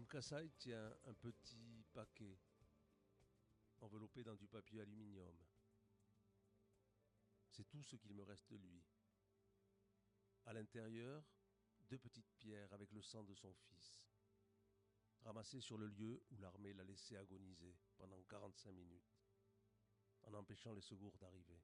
Kasai tient un petit paquet enveloppé dans du papier aluminium. C'est tout ce qu'il me reste de lui. À l'intérieur, 2 petites pierres avec le sang de son fils, ramassées sur le lieu où l'armée l'a laissé agoniser pendant 45 minutes, en empêchant les secours d'arriver.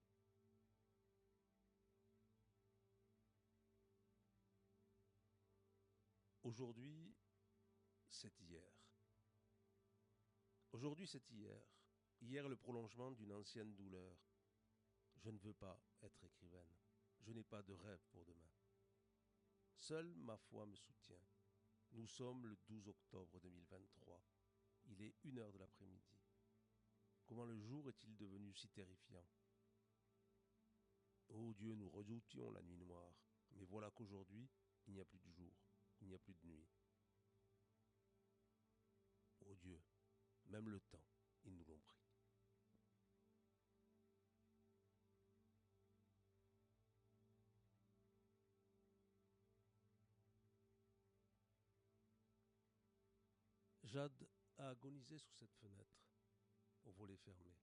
Aujourd'hui, c'est hier. Aujourd'hui, c'est hier. Hier, le prolongement d'une ancienne douleur. Je ne veux pas être écrivaine. Je n'ai pas de rêve pour demain. Seule ma foi me soutient. Nous sommes le 12 octobre 2023. Il est 1 heure de l'après-midi. Comment le jour est-il devenu si terrifiant? Oh Dieu, nous redoutions la nuit noire. Mais voilà qu'aujourd'hui, il n'y a plus de jour, il n'y a plus de nuit. Oh Dieu, même le temps, ils nous l'ont pris. Jade a agonisé sous cette fenêtre, au volet fermé,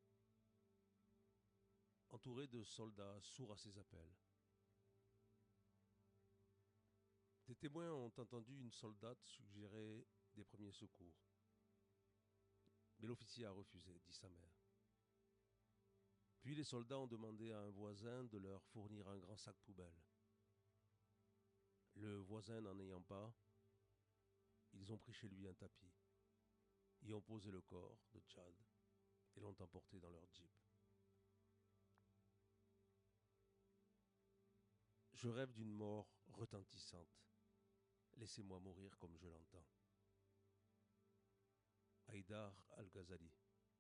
entourée de soldats sourds à ses appels. Des témoins ont entendu une soldate suggérer des premiers secours. Mais l'officier a refusé, dit sa mère. Puis les soldats ont demandé à un voisin de leur fournir un grand sac poubelle. Le voisin n'en ayant pas, ils ont pris chez lui un tapis, y ont posé le corps de Jade et l'ont emporté dans leur jeep. Je rêve d'une mort retentissante. Laissez-moi mourir comme je l'entends. Haïdar Al-Ghazali.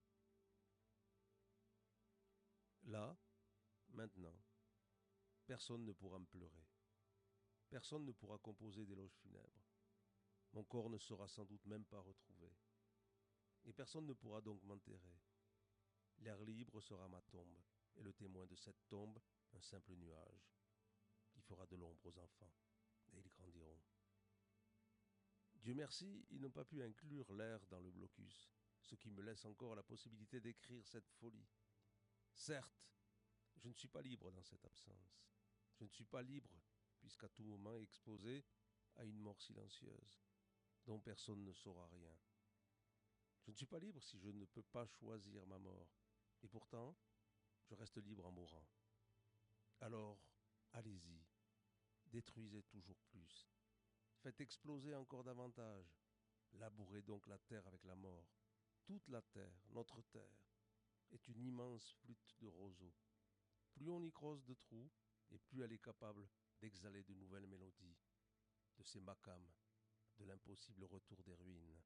Là, maintenant, personne ne pourra me pleurer. Personne ne pourra composer d'éloges funèbres. Mon corps ne sera sans doute même pas retrouvé. Et personne ne pourra donc m'enterrer. L'air libre sera ma tombe, et le témoin de cette tombe, un simple nuage, qui fera de l'ombre aux enfants, et ils grandiront. Dieu merci, ils n'ont pas pu inclure l'air dans le blocus, ce qui me laisse encore la possibilité d'écrire cette folie. Certes, je ne suis pas libre dans cette absence. Je ne suis pas libre, puisqu'à tout moment exposé à une mort silencieuse, dont personne ne saura rien. Je ne suis pas libre si je ne peux pas choisir ma mort. Et pourtant, je reste libre en mourant. Alors, allez-y, détruisez toujours plus. Faites exploser encore davantage. Labourez donc la terre avec la mort. Toute la terre, notre terre, est une immense flûte de roseaux. Plus on y creuse de trous, et plus elle est capable d'exhaler de nouvelles mélodies, de ses makams, de l'impossible retour des ruines.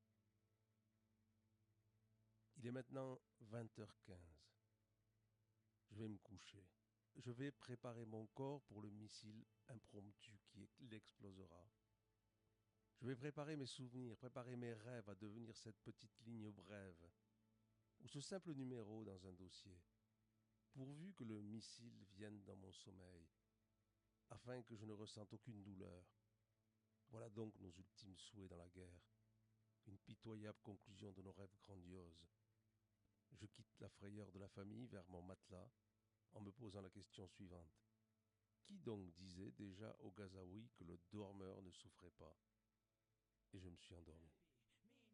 Il est maintenant 20h15. Je vais me coucher. Je vais préparer mon corps pour le missile impromptu qui l'explosera. Je vais préparer mes souvenirs, préparer mes rêves à devenir cette petite ligne brève, ou ce simple numéro dans un dossier, pourvu que le missile vienne dans mon sommeil, afin que je ne ressente aucune douleur. Voilà donc nos ultimes souhaits dans la guerre, une pitoyable conclusion de nos rêves grandioses. Je quitte la frayeur de la famille vers mon matelas, en me posant la question suivante. Qui donc disait déjà au Gazaoui que le dormeur ne souffrait pas? Et je me suis endormi.